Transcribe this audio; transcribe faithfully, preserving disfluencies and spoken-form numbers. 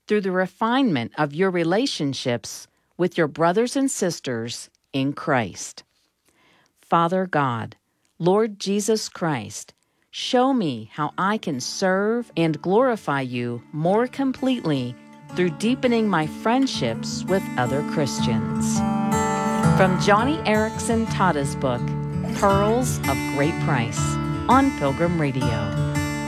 through the refinement of your relationships with your brothers and sisters in Christ. Father God, Lord Jesus Christ, show me how I can serve and glorify you more completely through deepening my friendships with other Christians. From Johnny Erickson Tada's book, Pearls of Great Price, on Pilgrim Radio.